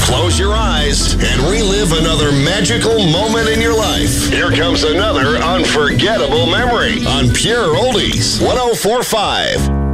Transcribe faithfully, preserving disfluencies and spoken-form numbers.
Close your eyes and relive another magical moment in your life. Here comes another unforgettable memory on Pure Oldies one oh four point five.